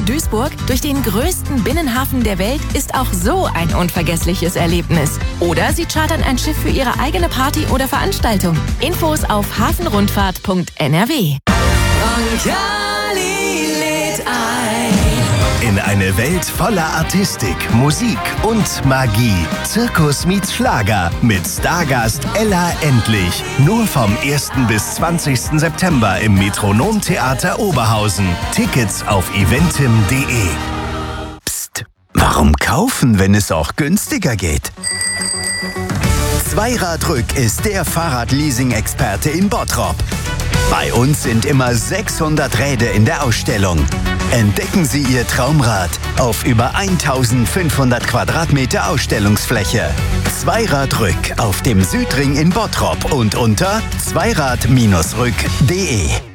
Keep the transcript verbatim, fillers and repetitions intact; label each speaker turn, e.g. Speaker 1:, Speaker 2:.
Speaker 1: Duisburg? Durch den größten Binnenhafen der Welt ist auch so ein unvergessliches Erlebnis. Oder Sie chartern ein Schiff für Ihre eigene Party oder Veranstaltung. Infos auf hafenrundfahrt punkt n r w.
Speaker 2: In eine Welt voller Artistik, Musik und Magie. Zirkus meets Schlager mit Stargast Ella Endlich. Nur vom ersten bis zwanzigsten September im Metronomtheater Oberhausen. Tickets auf eventim punkt d e.
Speaker 3: Psst, warum kaufen, wenn es auch günstiger geht? Zweiradrück ist der Fahrradleasing-Experte in Bottrop. Bei uns sind immer sechshundert Räder in der Ausstellung. Entdecken Sie Ihr Traumrad auf über eintausendfünfhundert Quadratmeter Ausstellungsfläche. Zweiradrück auf dem Südring in Bottrop und unter zweirad Bindestrich rück punkt d e.